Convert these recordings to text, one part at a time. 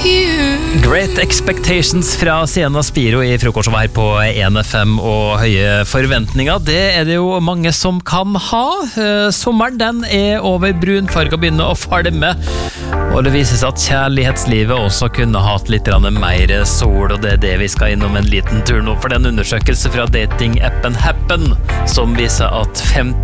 Great Expectations fra Sienna Spiro I frokostshowet her på 1FM og høye forventninger. Det det jo mange som kan ha. Sommeren den over brunfarga begynner å falme. Og det viser seg at kjærlighetslivet også kunne hatt litt mer sol, og det det vi skal innom en liten tur nå. For den undersøkelse fra dating-appen Happen som viser at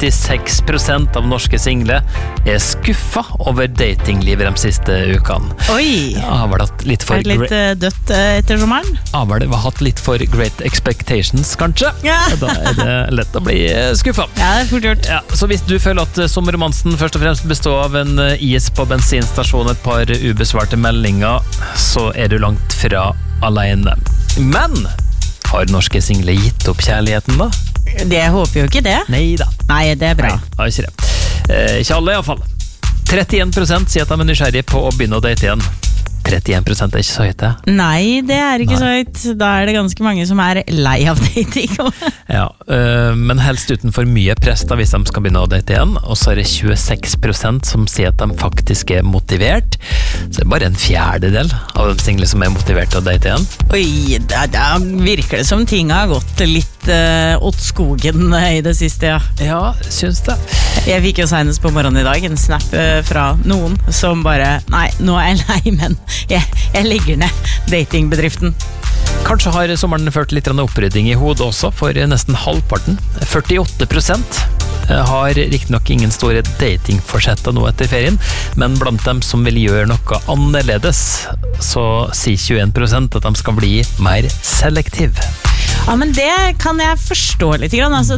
56% av norske single skuffa over datinglivet de siste ukene. Oi! Ja, var det litt for litt dødt etter sommeren? Ja, var det hatt litt for great expectations, kanskje? Ja. Da det lett å bli skuffa. Ja, det fort gjort. Ja, så hvis du føler at sommerromansen først og fremst består av en is på bensinstasjon, et par ubesvarte meldinger, så du langt fra alene. Men har norske single gitt opp kjærligheten da? Jeg håper jo ikke det. Neida. Nei, det bra. Nei, ikke det. Ikke alle I hvert fall. 31% sier at de nysgjerrige på å begynne å date igjen. 31% ikke så høyt, det. Nei, det ikke så høyt. Da det ganske mange som lei av dating. Ja, men helst uten for mye press da, hvis de skal begynne å date igjen. Og så det 26% som sier at de faktisk motivert. Så det bare en fjerdedel av de single som motivert til å date igjen. Oi, da virker det som ting har gått litt åt skogen I det siste, ja. Ja, syns det. Jeg fikk jo senest på morgenen I dag en snap fra noen som bare, nei, nå jeg lei, men jeg legger ned datingbedriften. Kanskje har sommeren ført litt opprydding I hodet også, for nesten halvparten. 48% har riktig nok ingen store datingforsetter nå etter ferien, men blant dem som vil gjøre noe annerledes, så sier 21% at de skal bli mer selektiv. Ja, men det kan jeg forstå litt grann. Altså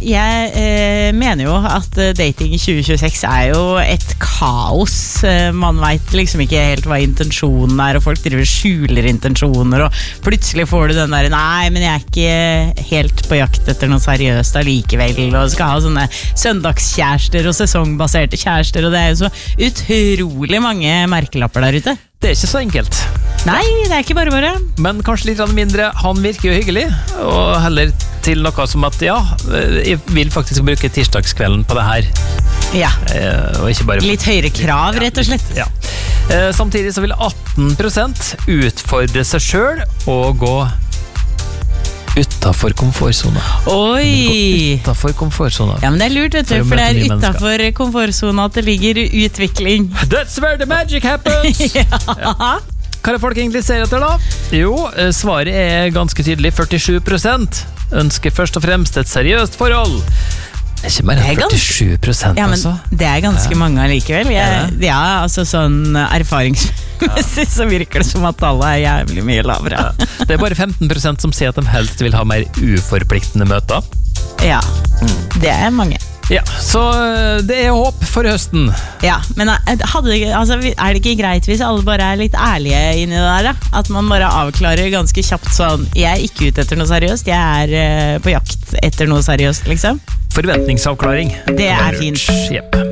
jeg mener jo at dating I 2026 jo et kaos. Man vet liksom ikke helt hva intensjonen og folk driver skjuler intensjoner, og plutselig får du den der, nei, men jeg ikke helt på jakt etter noe seriøst allikevel, og skal ha sånne søndagskjærester og sesongbaserte kjærester, og det jo så utrolig mange merkelapper der ute. Det ikke så enkelt. Nei, det ikke bare. Men kanskje litt mindre, han virker jo hyggelig, og heller til noe som at, ja, jeg vil faktisk bruke tirsdagskvelden på det her. Ja, og ikke bare litt høyere krav, rett og slett. Ja. Samtidig så vil 18% utfordre seg selv og gå utenfor komfortzona. Oi! Utenfor komfortzona. Ja, men det lurt, vet du, for det utenfor komfortzona at det ligger utvikling. That's where the magic happens! Ja. Hva folk egentlig ser etter da? Jo, svaret ganske tydelig. 47% ønsker først og fremst et seriøst forhold. Det ikke mer enn 47%, ja, men altså. Det ganske mange allikevel. Ja, altså sånn erfaringsmessig så virker det som at alle jævlig mye lavere. Ja. Det bare 15% som sier at de helst vil ha mer uforpliktende møter. Ja, det mange. Ja, så det håp for høsten. Ja, men altså, det ikke greit hvis alle bare litt ærlige inni det der, da? At man bare avklarer ganske kjapt sånn, jeg ikke ute etter noe seriøst, jeg på jakt etter noe seriøst, liksom. Forventningsavklaring. Det fint. Jepp.